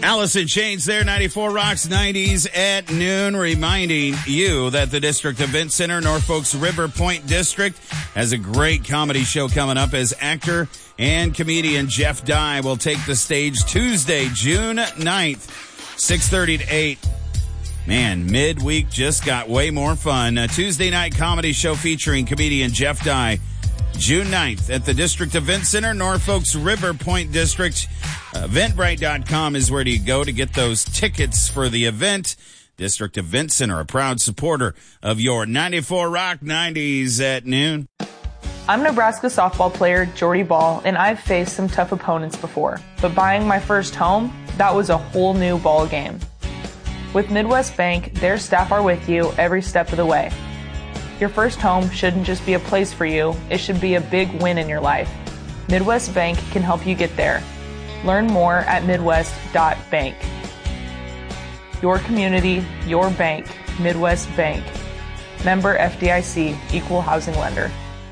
Alice in Chains there, 94 Rocks 90s at noon, reminding you that the District Event Center, Norfolk's River Point District, has a great comedy show coming up as actor and comedian Jeff Dye will take the stage Tuesday, June 9th, 6:30 to 8. Man, midweek just got way more fun. A Tuesday night comedy show featuring comedian Jeff Dye, June 9th at the District Event Center, Norfolk's River Point District. Eventbrite.com is where you go to get those tickets for the event. District Event Center, a proud supporter of your 94 Rock 90s at noon. I'm Nebraska softball player Jordy Ball, and I've faced some tough opponents before. But buying my first home, that was a whole new ball game. With Midwest Bank, their staff are with you every step of the way. Your first home shouldn't just be a place for you, it should be a big win in your life. Midwest Bank can help you get there. Learn more at midwest.bank. Your community, your bank, Midwest Bank. Member FDIC, Equal Housing Lender.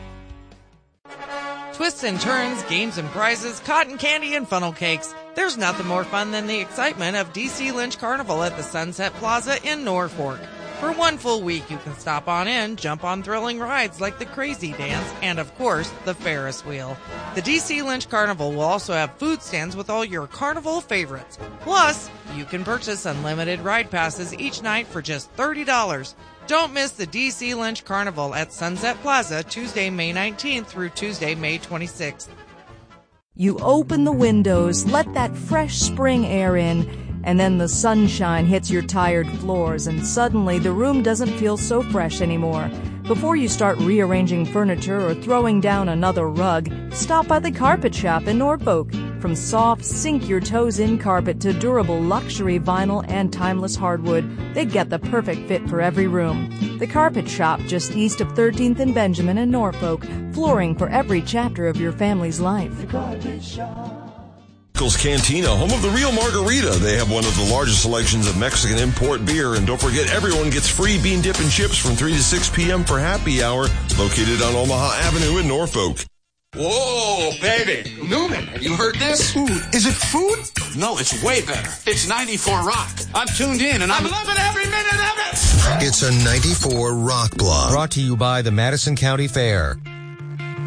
Twists and turns, games and prizes, cotton candy and funnel cakes. There's nothing more fun than the excitement of DC Lynch Carnival at the Sunset Plaza in Norfolk. For one full week, you can stop on in, jump on thrilling rides like the Crazy Dance, and of course, the Ferris wheel. The DC Lynch Carnival will also have food stands with all your carnival favorites. Plus, you can purchase unlimited ride passes each night for just $30. Don't miss the DC Lynch Carnival at Sunset Plaza, Tuesday, May 19th through Tuesday, May 26th. You open the windows, let that fresh spring air in, and then the sunshine hits your tired floors, and suddenly the room doesn't feel so fresh anymore. Before you start rearranging furniture or throwing down another rug, stop by the Carpet Shop in Norfolk. From soft, sink-your-toes-in carpet to durable luxury vinyl and timeless hardwood, they get the perfect fit for every room. The Carpet Shop, just east of 13th and Benjamin in Norfolk, flooring for every chapter of your family's life. The Carpet Shop. Cantina, home of the real margarita. They have one of the largest selections of Mexican import beer. And don't forget, everyone gets free bean dip and chips from 3 to 6 p.m. for happy hour, located on Omaha Avenue in Norfolk. Whoa, baby. Newman, have you heard this? Ooh, is it food? No, it's way better. It's 94 Rock. I'm tuned in, and I'm loving every minute of it. It's a 94 Rock block. Brought to you by the Madison County Fair.